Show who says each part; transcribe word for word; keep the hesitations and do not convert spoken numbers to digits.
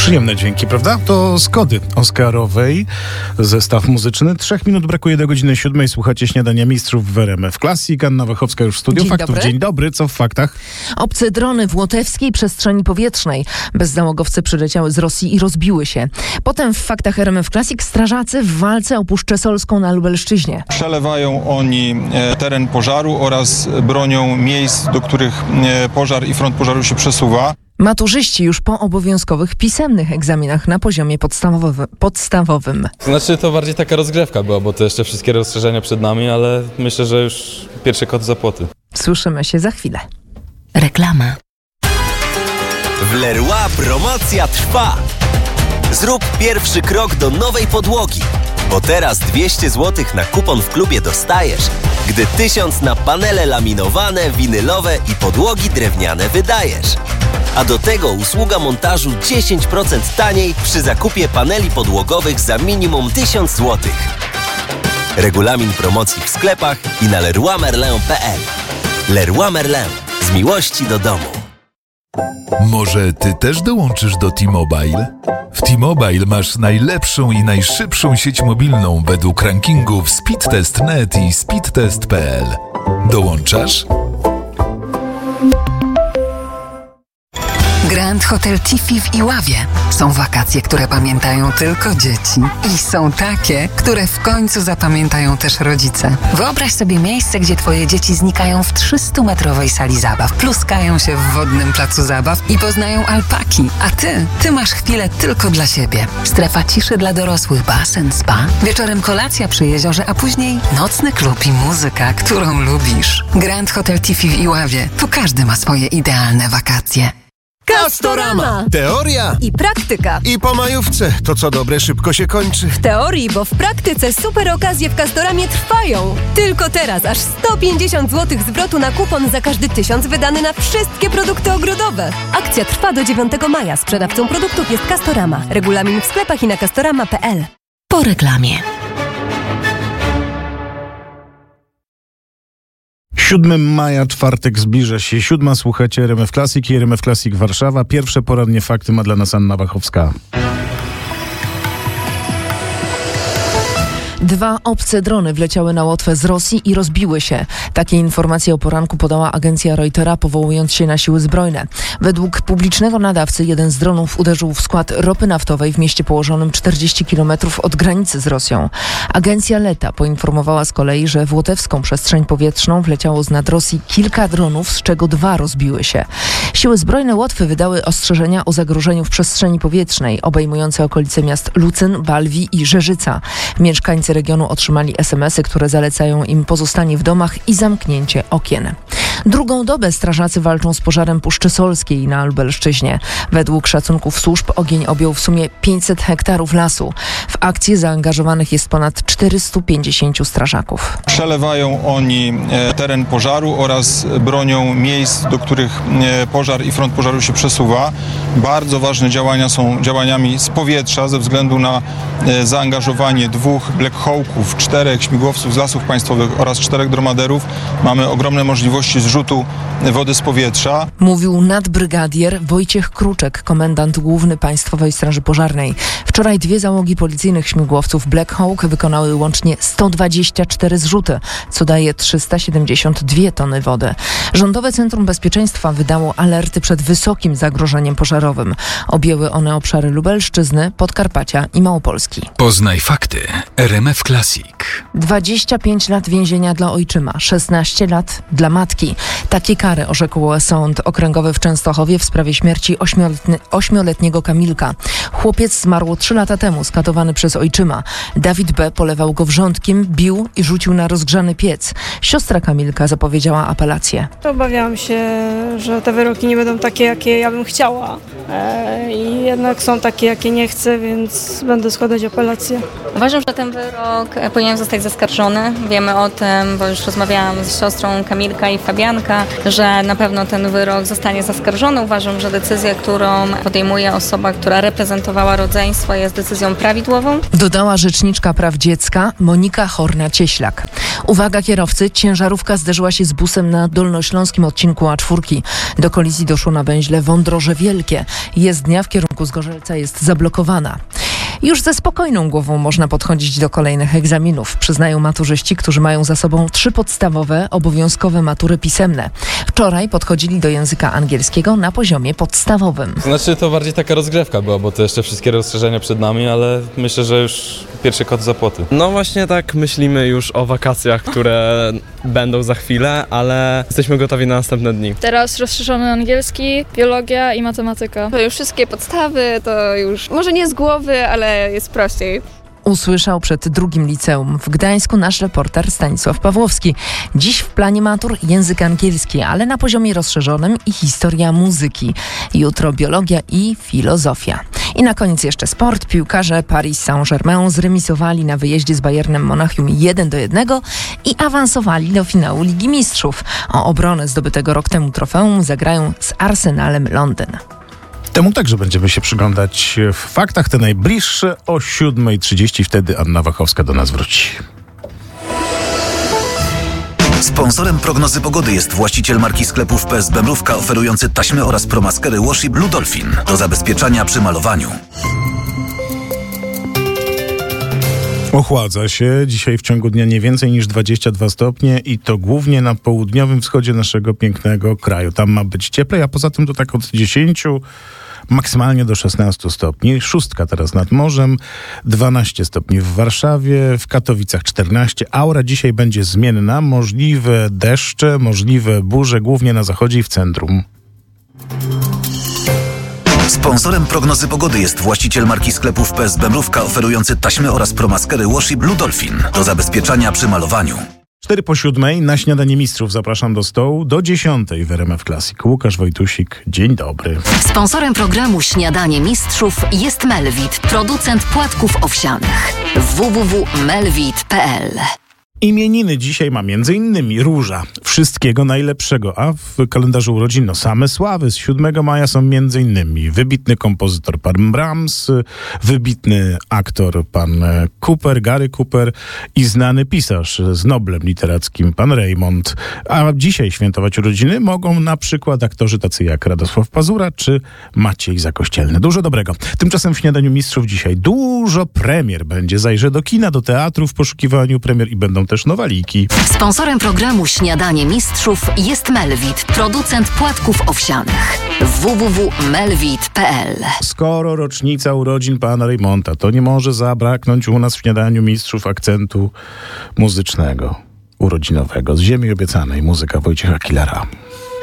Speaker 1: Przyjemne dźwięki, prawda? To z Kody Oscarowej. Zestaw muzyczny. Trzech minut brakuje do godziny siódmej. Słuchacie Śniadania Mistrzów w R M F Classic. Anna Wachowska już w studiu
Speaker 2: Dzień
Speaker 1: Faktów.
Speaker 2: dobry.
Speaker 1: Dzień dobry. Co w faktach?
Speaker 2: Obce drony w łotewskiej przestrzeni powietrznej. Bezzałogowce przyleciały z Rosji i rozbiły się. Potem w Faktach R M F Classic strażacy w walce o Puszczę Solską na Lubelszczyźnie.
Speaker 3: Przelewają oni e, teren pożaru oraz bronią miejsc, do których e, pożar i front pożaru się przesuwa.
Speaker 2: Maturzyści już po obowiązkowych pisemnych egzaminach na poziomie podstawowy, podstawowym.
Speaker 4: Znaczy to bardziej taka rozgrzewka była, bo to jeszcze wszystkie rozszerzenia przed nami, ale myślę, że już pierwszy kot za płoty.
Speaker 2: Słyszymy się za chwilę.
Speaker 5: Reklama. W Leroy promocja trwa. Zrób pierwszy krok do nowej podłogi, bo teraz dwieście złotych na kupon w klubie dostajesz, gdy tysiąc na panele laminowane, winylowe i podłogi drewniane wydajesz. A do tego usługa montażu dziesięć procent taniej przy zakupie paneli podłogowych za minimum tysiąc złotych. Regulamin promocji w sklepach i na leroy merlin kropka p l. Leroy Merlin. Z miłości do domu.
Speaker 6: Może ty też dołączysz do T-Mobile? W T-Mobile masz najlepszą i najszybszą sieć mobilną według rankingów Speedtest kropka net i speedtest kropka p l. Dołączasz?
Speaker 7: Grand Hotel Tiffy w Iławie. Są wakacje, które pamiętają tylko dzieci. I są takie, które w końcu zapamiętają też rodzice. Wyobraź sobie miejsce, gdzie twoje dzieci znikają w trzystumetrowej sali zabaw, pluskają się w wodnym placu zabaw i poznają alpaki. A ty, ty masz chwilę tylko dla siebie. Strefa ciszy dla dorosłych, basen, spa. Wieczorem kolacja przy jeziorze, a później nocny klub i muzyka, którą lubisz. Grand Hotel Tiffy w Iławie. Tu każdy ma swoje idealne wakacje.
Speaker 8: Castorama!
Speaker 9: Teoria
Speaker 8: I praktyka.
Speaker 9: i po majówce. To co dobre szybko się kończy.
Speaker 8: W teorii, bo w praktyce super okazje w Castoramie trwają. Tylko teraz aż sto pięćdziesiąt złotych zwrotu na kupon za każdy tysiąc wydany na wszystkie produkty ogrodowe. Akcja trwa do dziewiątego maja. Sprzedawcą produktów jest Castorama. Regulamin w sklepach i na castorama kropka p l.
Speaker 5: Po reklamie.
Speaker 1: siódmego maja, czwartek, zbliża się siódma. Słuchacie R M F Classic i R M F Classic Warszawa. Pierwsze porannie fakty ma dla nas Anna Wachowska.
Speaker 2: Dwa obce drony wleciały na Łotwę z Rosji i rozbiły się. Takie informacje o poranku podała agencja Reutera, powołując się na siły zbrojne. Według publicznego nadawcy jeden z dronów uderzył w skład ropy naftowej w mieście położonym czterdzieści kilometrów od granicy z Rosją. Agencja Leta poinformowała z kolei, że w łotewską przestrzeń powietrzną wleciało z nad Rosji kilka dronów, z czego dwa rozbiły się. Siły zbrojne Łotwy wydały ostrzeżenia o zagrożeniu w przestrzeni powietrznej, obejmujące okolice miast Lucyn, Balwi i Żerzyca. Mieszkańcy regionu otrzymali es em esy, które zalecają im pozostanie w domach i zamknięcie okien. Drugą dobę strażacy walczą z pożarem Puszczy Solskiej na Lubelszczyźnie. Według szacunków służb ogień objął w sumie pięćset hektarów lasu. W akcję zaangażowanych jest ponad czterystu pięćdziesięciu strażaków.
Speaker 3: Przelewają oni e, teren pożaru oraz bronią miejsc, do których e, pożar i front pożaru się przesuwa. Bardzo ważne działania są działaniami z powietrza ze względu na e, zaangażowanie dwóch Black Hawków, czterech śmigłowców z Lasów Państwowych oraz czterech dromaderów. Mamy ogromne możliwości zrzutu wody z powietrza.
Speaker 2: Mówił nadbrygadier Wojciech Kruczek, komendant główny Państwowej Straży Pożarnej. Wczoraj dwie załogi policyjnych śmigłowców Black Hawk wykonały łącznie sto dwadzieścia cztery zrzuty, co daje trzysta siedemdziesiąt dwie tony wody. Rządowe Centrum Bezpieczeństwa wydało alerty przed wysokim zagrożeniem pożarowym. Objęły one obszary Lubelszczyzny, Podkarpacia i Małopolski.
Speaker 6: Poznaj fakty. R M F Classic.
Speaker 2: dwadzieścia pięć lat więzienia dla ojczyma, szesnaście lat dla matki. Takie kary orzekł Sąd Okręgowy w Częstochowie w sprawie śmierci ośmioletni, ośmioletniego Kamilka. Chłopiec zmarł trzy lata temu, skatowany przez ojczyma. Dawid B. polewał go wrzątkiem, bił i rzucił na rozgrzany piec. Siostra Kamilka zapowiedziała apelację.
Speaker 10: Obawiam się, że te wyroki nie będą takie, jakie ja bym chciała. E, I jednak są takie, jakie nie chcę, więc będę składać apelację.
Speaker 11: Uważam, że ten wyrok powinien zostać zaskarżony. Wiemy o tym, bo już rozmawiałam z siostrą Kamilka i Fabianem. niespodzianka, że na pewno ten wyrok zostanie zaskarżony. Uważam, że decyzja, którą podejmuje osoba, która reprezentowała rodzeństwo, jest decyzją prawidłową.
Speaker 2: Dodała rzeczniczka praw dziecka Monika Horna-Cieślak. Uwaga kierowcy, ciężarówka zderzyła się z busem na dolnośląskim odcinku A cztery. Do kolizji doszło na węźle Wądroże Wielkie. Jezdnia w kierunku Zgorzelca jest zablokowana. Już ze spokojną głową można podchodzić do kolejnych egzaminów, przyznają maturzyści, którzy mają za sobą trzy podstawowe, obowiązkowe matury pisemne. Wczoraj podchodzili do języka angielskiego na poziomie podstawowym.
Speaker 4: Znaczy to bardziej taka rozgrzewka była, bo to jeszcze wszystkie rozszerzenia przed nami, ale myślę, że już pierwszy kot za płoty.
Speaker 12: No właśnie tak myślimy już o wakacjach, które będą za chwilę, ale jesteśmy gotowi na następne dni.
Speaker 13: Teraz rozszerzony angielski, biologia i matematyka.
Speaker 14: To już wszystkie podstawy, to już może nie z głowy, ale jest prościej.
Speaker 2: Usłyszał przed drugim liceum w Gdańsku nasz reporter Stanisław Pawłowski. Dziś w planie matur język angielski, ale na poziomie rozszerzonym i historia muzyki. Jutro biologia i filozofia. I na koniec jeszcze sport. Piłkarze Paris Saint-Germain zremisowali na wyjeździe z Bayernem Monachium jeden do jednego i awansowali do finału Ligi Mistrzów. O obronę zdobytego rok temu trofeum zagrają z Arsenalem Londyn.
Speaker 1: Temu także będziemy się przyglądać w faktach, te najbliższe o siódma trzydzieści. Wtedy Anna Wachowska do nas wróci.
Speaker 15: Sponsorem prognozy pogody jest właściciel marki sklepów P S B Mrówka, oferujący taśmy oraz promaskery Wash i Blue Dolphin do zabezpieczania przy malowaniu.
Speaker 1: Ochładza się dzisiaj w ciągu dnia nie więcej niż dwadzieścia dwa stopnie i to głównie na południowym wschodzie naszego pięknego kraju. Tam ma być cieplej, a poza tym to tak od dziesięciu maksymalnie do szesnastu stopni. Szóstka teraz nad morzem, dwanaście stopni w Warszawie, w Katowicach czternaście. Aura dzisiaj będzie zmienna, możliwe deszcze, możliwe burze, głównie na zachodzie i w centrum.
Speaker 15: Sponsorem prognozy pogody jest właściciel marki sklepów P S B Mrówka, oferujący taśmy oraz promaskery Wash i Blue Dolphin do zabezpieczania przy malowaniu.
Speaker 1: Cztery po siódmej na śniadanie mistrzów zapraszam do stołu do dziesiątej w R M F Classic. Łukasz Wojtusik, dzień dobry.
Speaker 16: Sponsorem programu Śniadanie Mistrzów jest Melvit, producent płatków owsianych. w w w kropka melvit kropka p l.
Speaker 1: Imieniny dzisiaj ma między innymi Róża. Wszystkiego najlepszego, a w kalendarzu urodzin no same sławy. Z siódmego maja są między innymi wybitny kompozytor pan Brahms, wybitny aktor pan Cooper, Gary Cooper i znany pisarz z noblem literackim pan Raymond. A dzisiaj świętować urodziny mogą na przykład aktorzy tacy jak Radosław Pazura czy Maciej Zakościelny. Dużo dobrego. Tymczasem w Śniadaniu Mistrzów dzisiaj dużo premier będzie. Zajrzę do kina, do teatru w poszukiwaniu premier i będą też nowaliki.
Speaker 16: Sponsorem programu Śniadanie Mistrzów jest Melvit, producent płatków owsianych. w w w kropka melvit kropka p l.
Speaker 1: Skoro rocznica urodzin pana Raymonda, to nie może zabraknąć u nas w Śniadaniu Mistrzów akcentu muzycznego, urodzinowego. Z ziemi obiecanej muzyka Wojciecha Killera.